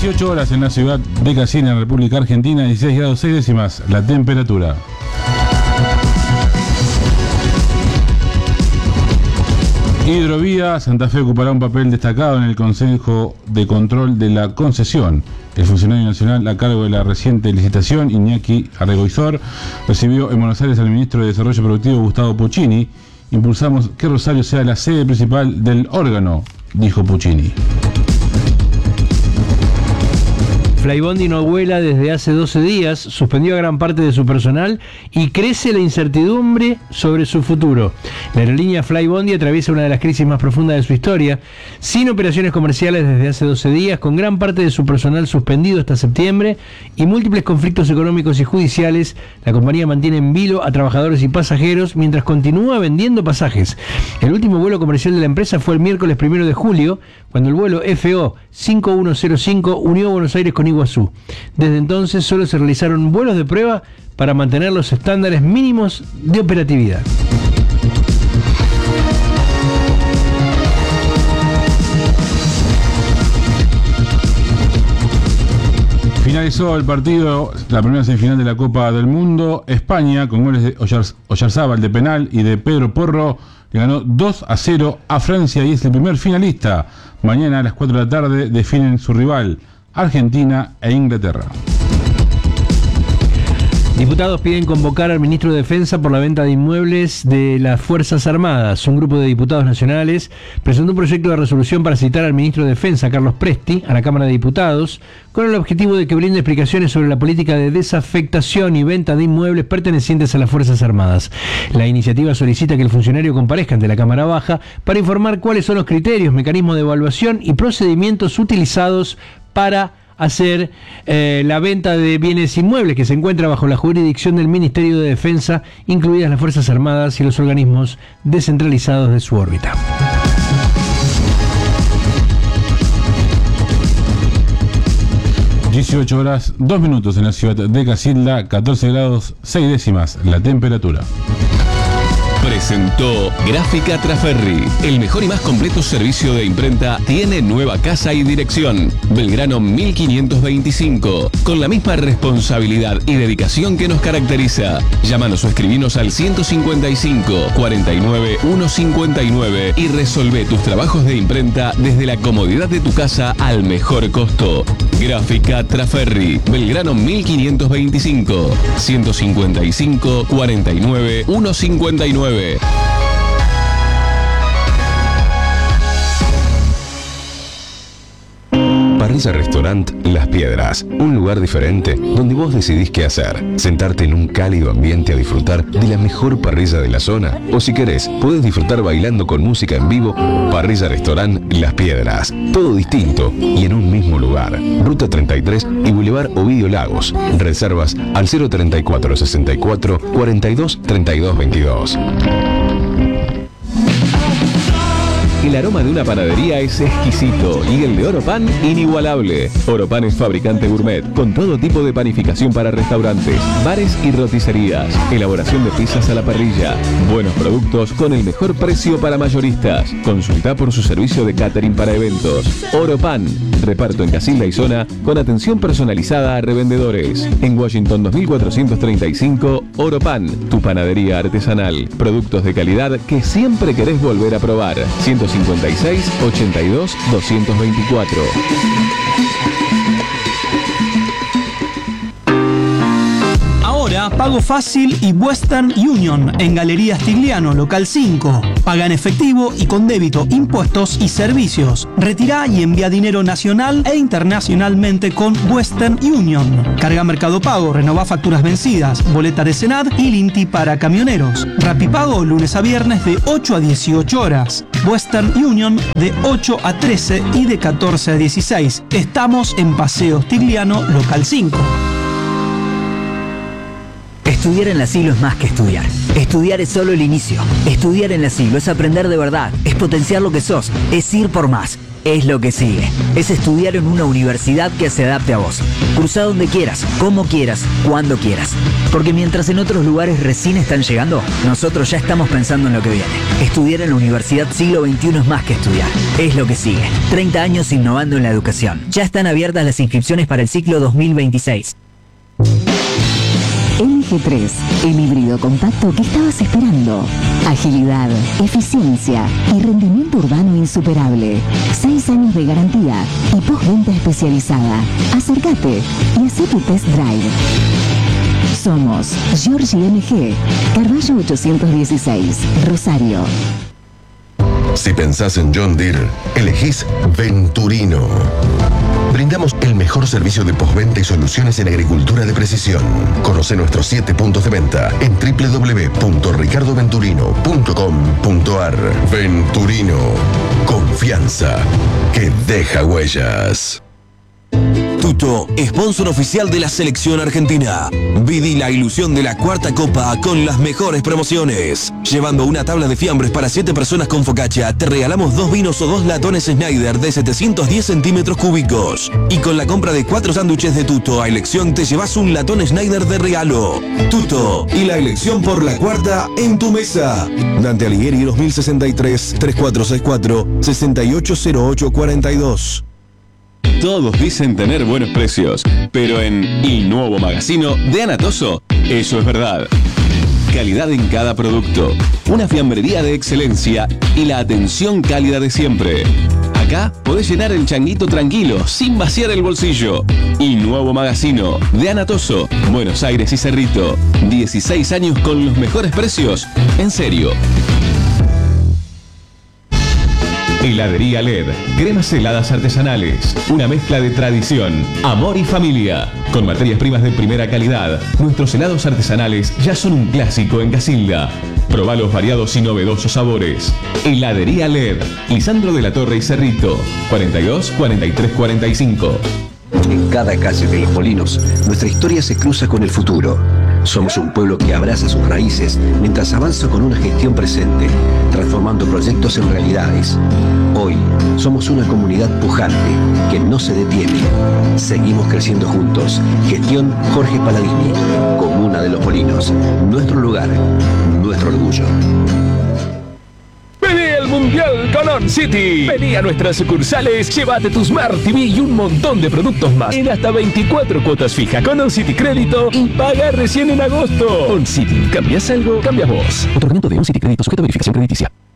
18 horas en la ciudad de Casilda, en República Argentina, 16 grados 6 décimas la temperatura. Hidrovía Santa Fe ocupará un papel destacado en el Consejo de Control de la Concesión. El funcionario nacional a cargo de la reciente licitación, Iñaki Arregoizor, recibió en Buenos Aires al ministro de Desarrollo Productivo, Gustavo Puccini. Impulsamos que Rosario sea la sede principal del órgano, dijo Puccini. Flybondi no vuela desde hace 12 días, suspendió a gran parte de su personal y crece la incertidumbre sobre su futuro. La aerolínea Flybondi atraviesa una de las crisis más profundas de su historia, sin operaciones comerciales desde hace 12 días, con gran parte de su personal suspendido hasta septiembre y múltiples conflictos económicos y judiciales. La compañía mantiene en vilo a trabajadores y pasajeros mientras continúa vendiendo pasajes. El último vuelo comercial de la empresa fue el miércoles 1 de julio, cuando el vuelo FO 5105 unió Buenos Aires con Iguazú. Desde entonces solo se realizaron vuelos de prueba para mantener los estándares mínimos de operatividad. Finalizó el partido, la primera semifinal de la Copa del Mundo. España, con goles de Oyarzábal de penal y de Pedro Porro, le ganó 2-0 a Francia y es el primer finalista. Mañana a las 4 de la tarde definen su rival, Argentina e Inglaterra. Diputados piden convocar al ministro de Defensa por la venta de inmuebles de las Fuerzas Armadas. Un grupo de diputados nacionales presentó un proyecto de resolución para citar al ministro de Defensa, Carlos Presti, a la Cámara de Diputados, con el objetivo de que brinde explicaciones sobre la política de desafectación y venta de inmuebles pertenecientes a las Fuerzas Armadas. La iniciativa solicita que el funcionario comparezca ante la Cámara Baja para informar cuáles son los criterios, mecanismos de evaluación y procedimientos utilizados para hacer la venta de bienes inmuebles que se encuentra bajo la jurisdicción del Ministerio de Defensa, incluidas las Fuerzas Armadas y los organismos descentralizados de su órbita. (18 horas 2 minutos) en la ciudad de Casilda, 14 grados 6 décimas la temperatura. Presentó Gráfica Traferri. El mejor y más completo servicio de imprenta tiene nueva casa y dirección. Belgrano 1525. Con la misma responsabilidad y dedicación que nos caracteriza. Llámanos o escribinos al 155 49 159 y resolvé tus trabajos de imprenta desde la comodidad de tu casa al mejor costo. Gráfica Traferri. Belgrano 1525. 155 49 159. Parrilla Restaurant Las Piedras, un lugar diferente donde vos decidís qué hacer. Sentarte en un cálido ambiente a disfrutar de la mejor parrilla de la zona. O si querés, podés disfrutar bailando con música en vivo. Parrilla Restaurant Las Piedras. Todo distinto y en un mismo lugar. Ruta 33 y Boulevard Ovidio Lagos. Reservas al 034 64 42 32 22. El aroma de una panadería es exquisito y el de Oropan inigualable. Oropan es fabricante gourmet con todo tipo de panificación para restaurantes, bares y roticerías. Elaboración de pizzas a la parrilla. Buenos productos con el mejor precio para mayoristas. Consulta por su servicio de catering para eventos. Oropan. Reparto en Casilda y zona con atención personalizada a revendedores. En Washington 2435, Oropan. Tu panadería artesanal. Productos de calidad que siempre querés volver a probar. 156 82 224. Ahora, Pago Fácil y Western Union en Galería Stigliano, local 5. Paga en efectivo y con débito, impuestos y servicios. Retirá y envía dinero nacional e internacionalmente con Western Union. Carga Mercado Pago, renová facturas vencidas, boleta de Senad y Linti para camioneros. Rapipago lunes a viernes de 8 a 18 horas. Western Union de 8 a 13 y de 14 a 16. Estamos en Paseo Stigliano, local 5. Estudiar en la Siglo es más que estudiar. Estudiar es solo el inicio. Estudiar en la Siglo es aprender de verdad, es potenciar lo que sos, es ir por más. es lo que sigue. Es estudiar en una universidad que se adapte a vos. Cruzá donde quieras, como quieras, cuando quieras. Porque mientras en otros lugares recién están llegando, nosotros ya estamos pensando en lo que viene. Estudiar en la Universidad Siglo XXI es más que estudiar. Es lo que sigue. 30 años innovando en la educación. Ya están abiertas las inscripciones para el ciclo 2026. MG3, el híbrido compacto que estabas esperando. Agilidad, eficiencia y rendimiento urbano insuperable. 6 años de garantía y postventa especializada. Acércate y hacé tu test drive. Somos Giorgi MG, Carballo 816, Rosario. Si pensás en John Deere, elegís Venturino. Brindamos el mejor servicio de postventa y soluciones en agricultura de precisión. Conoce nuestros 7 puntos de venta en www.ricardoventurino.com.ar. Venturino. Confianza que deja huellas. Tuto, sponsor oficial de la selección argentina. Viví la ilusión de la cuarta copa con las mejores promociones. Llevando una tabla de fiambres para 7 personas con focaccia, te regalamos 2 vinos o 2 latones Schneider de 710 centímetros cúbicos. Y con la compra de 4 sándwiches de Tuto a elección te llevas un latón Schneider de regalo. Tuto y la elección por la cuarta en tu mesa. Dante Alighieri 2063 3464 680842. Todos dicen tener buenos precios, pero en Il Nuovo Magazzino de Anatoso, eso es verdad. Calidad en cada producto, una fiambrería de excelencia y la atención cálida de siempre. Acá podés llenar el changuito tranquilo, sin vaciar el bolsillo. Il Nuovo Magazzino de Anatoso, Buenos Aires y Cerrito. 16 años con los mejores precios, en serio. Heladería LED, cremas heladas artesanales, una mezcla de tradición, amor y familia. Con materias primas de primera calidad, nuestros helados artesanales ya son un clásico en Casilda. Probá los variados y novedosos sabores. Heladería LED, Lisandro de la Torre y Cerrito, 42 43 45. En cada calle de Los Molinos, nuestra historia se cruza con el futuro. Somos un pueblo que abraza sus raíces mientras avanza con una gestión presente, transformando proyectos en realidades. Hoy somos una comunidad pujante que no se detiene. Seguimos creciendo juntos. Gestión Jorge Paladini, Comuna de Los Molinos. Nuestro lugar, nuestro orgullo. Vení al Mundial con On City. Vení a nuestras sucursales, llévate tu Smart TV y un montón de productos más en hasta 24 cuotas fijas con On City Crédito y paga recién en agosto. On City, ¿cambias algo? Cambias vos. Otorgamiento de On City Crédito sujeto a verificación crediticia.